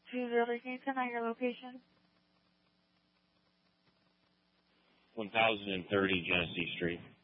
20, can you tell me your location? 1030 Genesee Street.